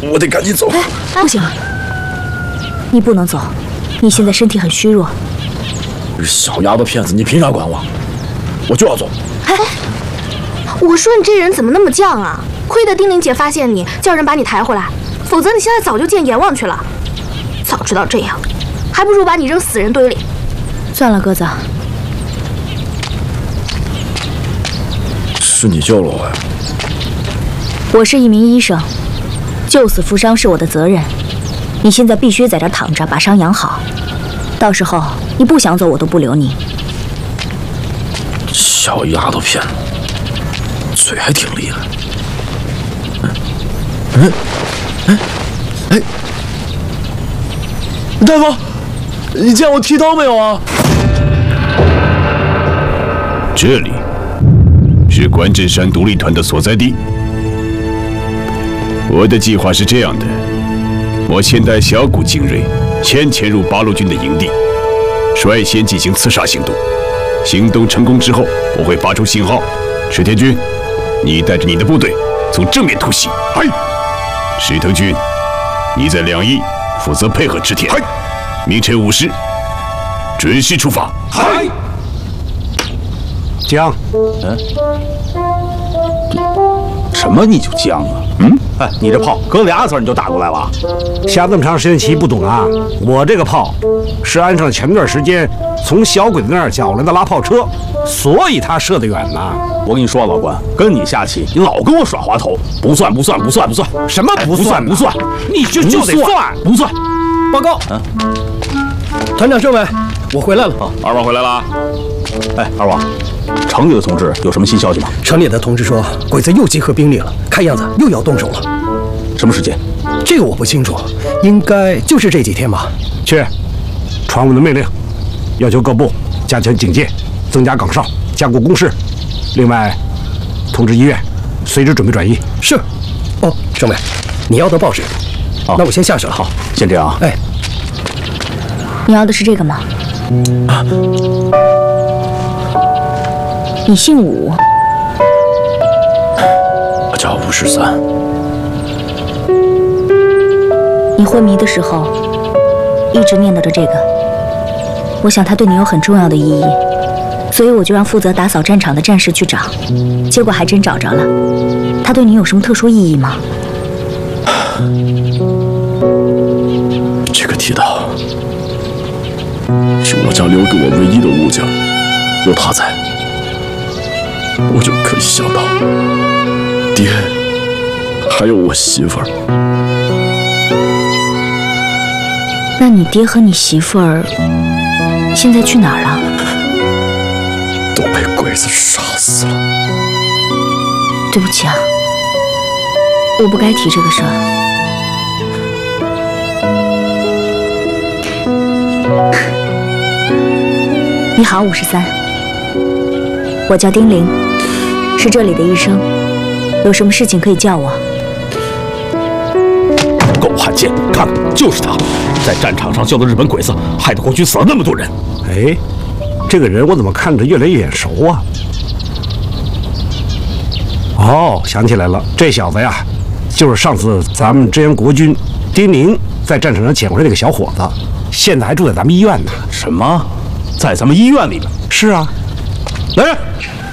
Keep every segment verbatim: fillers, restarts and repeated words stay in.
我得赶紧走。 不行，你不能走，你现在身体很虚弱。 小丫头片子，你凭啥管我？我就要走。 哎，我说你这人怎么那么犟啊？亏得丁玲姐发现你，叫人把你抬回来，否则你现在早就见阎王去了。早知道这样，还不如把你扔死人堆里。 算了，鸽子， 是你救了我呀。 我是一名医生，救死扶伤是我的责任。你现在必须在这躺着，把伤养好。到时候你不想走，我都不留你。 小丫头片子，嘴还挺厉害。嗯，哎，哎，大夫，你见我剃刀没有啊？ 这里是关震山独立团的所在地。我的计划是这样的：我先带小谷精锐先潜入八路军的营地，率先进行刺杀行动。行动成功之后，我会发出信号。石田君，你带着你的部队从正面突袭。嗨！石藤君，你在两翼负责配合池田。嗨！明晨五时准时出发。嗨！ 僵。 嗯。什么你就僵啊？ 嗯。 哎，你这炮隔俩子你就打过来了？ 下这么长时间棋不懂啊？我这个炮是安上前段时间从小鬼子那儿缴来的拉炮车，所以他射得远呐。 我跟你说，老关，跟你下棋，你老跟我耍滑头，不算不算不算不算， 什么不算不算？ 你这就得算， 不算。 报告， 嗯， 团长政委，我回来了。 啊，二王回来了。哎，二王，城里的同志有什么新消息吗？ 城里的同志说，鬼子又集合兵力了，看样子又要动手了。 什么时间？ 这个我不清楚，应该就是这几天吧。 去，传我的命令，要求各部加强警戒，增加岗哨，加固工事。另外，通知医院，随时准备转移。 是。哦，政委，你要的报纸。 好， 那我先下去了。 好，先这样啊。 哎， 你要的是这个吗？啊，你姓武？ 我叫武十三。 你昏迷的时候一直念叨着这个，我想它对你有很重要的意义，所以我就让负责打扫战场的战士去找，结果还真找着了。它对你有什么特殊意义吗？ 这个剃刀是我家留给我唯一的物件，有它在，我就可以想到爹，还有我媳妇儿。 那你爹和你媳妇儿现在去哪儿了？ 都被鬼子杀死了。 对不起啊，我不该提这个事儿。你好，五十三，我叫丁玲，是这里的医生，有什么事情可以叫我。 狗汉奸，看看，就是他，在战场上救了日本鬼子，害得国军死了那么多人。 哎，这个人我怎么看着越来越眼熟啊？哦，想起来了，这小子呀，就是上次咱们支援国军丁宁在战场上捡回来那个小伙子，现在还住在咱们医院呢。 什么？在咱们医院里边？ 是啊。 来人！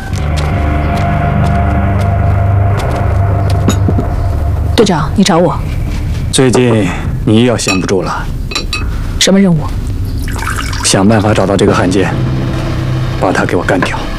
队长，你找我？ 最近你要闲不住了。 什么任务？ 想办法找到这个汉奸，把他给我干掉。